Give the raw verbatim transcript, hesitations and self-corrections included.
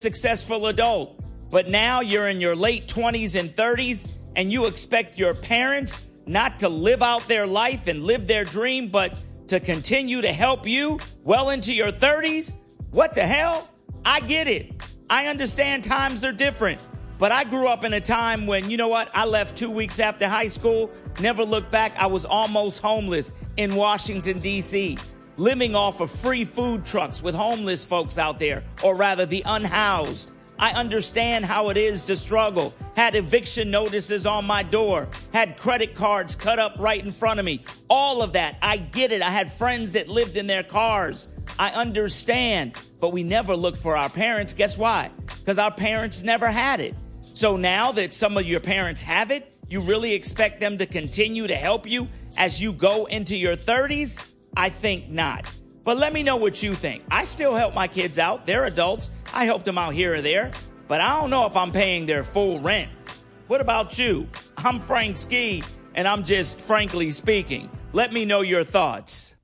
successful adult. But now you're in your late twenties and thirties, and you expect your parents not to live out their life and live their dream, but to continue to help you well into your thirties? What the hell? I get it. I understand times are different. But I grew up in a time when, you know what, I left two weeks after high school, never looked back. I was almost homeless in Washington, D C, living off of free food trucks with homeless folks out there, or rather the unhoused. I understand how it is to struggle. Had eviction notices on my door, had credit cards cut up right in front of me. All of that, I get it. I had friends that lived in their cars. I understand, but we never looked for our parents. Guess why? Because our parents never had it. So now that some of your parents have it, you really expect them to continue to help you as you go into your thirties? I think not. But let me know what you think. I still help my kids out. They're adults. I help them out here or there. But I don't know if I'm paying their full rent. What about you? I'm Frank Ski, and I'm just frankly speaking. Let me know your thoughts.